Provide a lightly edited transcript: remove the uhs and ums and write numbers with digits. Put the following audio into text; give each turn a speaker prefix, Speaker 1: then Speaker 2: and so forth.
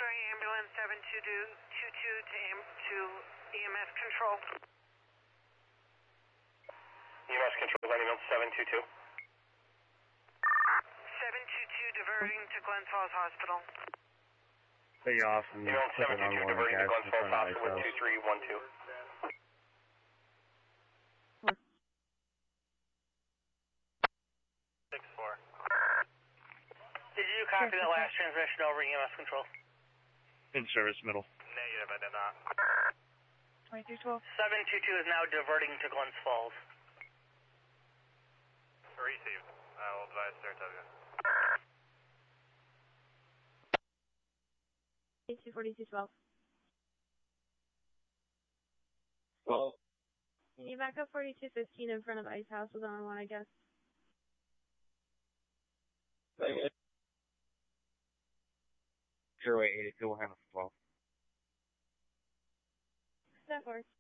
Speaker 1: Auxiliary Ambulance 722 to EMS Control.
Speaker 2: EMS Control, ambulance 722.
Speaker 1: 722 diverting to Glens Falls Hospital.
Speaker 3: Stay off and
Speaker 2: Ambulance
Speaker 3: put it on
Speaker 2: 722
Speaker 3: one
Speaker 2: diverting to
Speaker 3: gas
Speaker 2: Glens
Speaker 3: in
Speaker 2: Falls
Speaker 3: front of
Speaker 2: Hospital with
Speaker 3: ISO.
Speaker 2: 2312. 6-4.
Speaker 4: Did you copy that last transmission over EMS Control?
Speaker 3: In service, middle.
Speaker 2: Negative, I did not.
Speaker 5: 2312.
Speaker 4: 722 is now diverting to Glens Falls.
Speaker 2: Received. I will advise Saratoga.
Speaker 5: 4212.
Speaker 3: Well,
Speaker 5: Can you back up 4215 in front of Ice House with on one, I guess?
Speaker 3: Zero 82 will handle 12.
Speaker 5: That works.